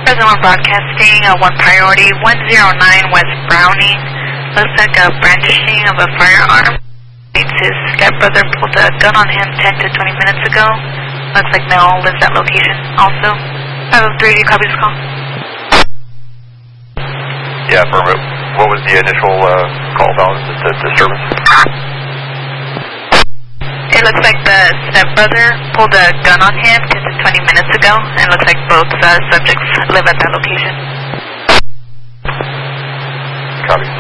Present one broadcasting, one priority, 109 West Browning. Looks like a brandishing of a firearm. His stepbrother pulled a gun on him 10 to 20 minutes ago. Looks like Mel lives at location also. 503, do you copy this call? Yeah, affirmative. What was the initial call about? The disturbance? It looks like the stepbrother pulled a gun on him 10 to 20 minutes ago, and it looks like both subjects live at that location. Copy.